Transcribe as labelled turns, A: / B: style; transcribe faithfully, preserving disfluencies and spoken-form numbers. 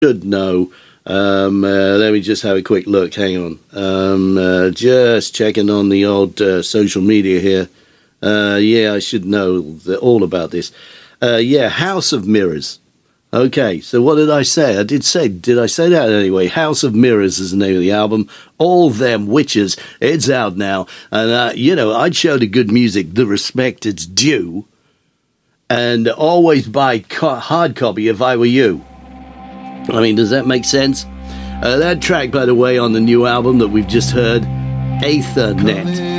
A: should know. Um, uh, let me just have a quick look. Hang on. Um, uh, just checking on the old uh, social media here. Uh, yeah, I should know the, all about this. Uh, yeah, House of Mirrors. Okay, so what did I say? I did say, did I say that anyway? House of Mirrors is the name of the album. All Them Witches. It's out now. And, uh, you know, I'd show the good music the respect it's due. And always buy co- hard copy if I were you. I mean, does that make sense? Uh, that track, by the way, on the new album that we've just heard, Aethernet.